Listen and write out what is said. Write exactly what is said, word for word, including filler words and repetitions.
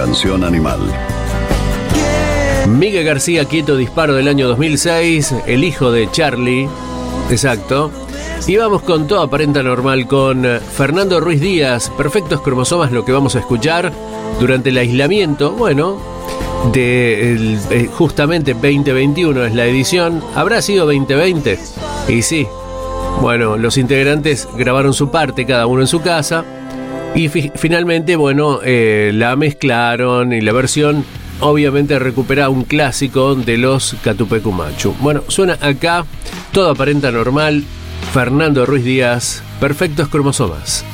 Canción Animal. Miguel García, Quieto Disparo del año dos mil seis, el hijo de Charlie, exacto. Y vamos con Todo Aparenta Normal con Fernando Ruiz Díaz, Perfectos Cromosomas, lo que vamos a escuchar durante el aislamiento, bueno, de el, eh, justamente veinte veintiuno es la edición. ¿Habrá sido veinte veinte? Y sí, bueno, los integrantes grabaron su parte, cada uno en su casa, y fi- finalmente, bueno, eh, la mezclaron y la versión obviamente recupera un clásico de los Catupecu Machu. Bueno, suena acá Todo Aparenta Normal, Fernando Ruiz Díaz, Perfectos Cromosomas.